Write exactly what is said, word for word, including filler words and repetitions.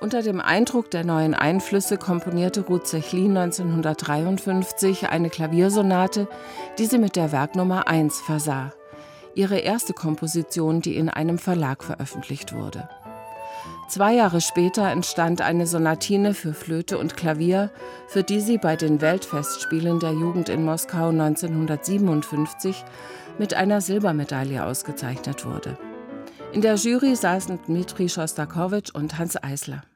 Unter dem Eindruck der neuen Einflüsse komponierte Ruth Sechlin neunzehnhundertdreiundfünfzig eine Klaviersonate, die sie mit der Werknummer eins versah. Ihre erste Komposition, die in einem Verlag veröffentlicht wurde. Zwei Jahre später entstand eine Sonatine für Flöte und Klavier, für die sie bei den Weltfestspielen der Jugend in Moskau neunzehnhundertsiebenundfünfzig mit einer Silbermedaille ausgezeichnet wurde. In der Jury saßen Dmitri Schostakowitsch und Hanns Eisler.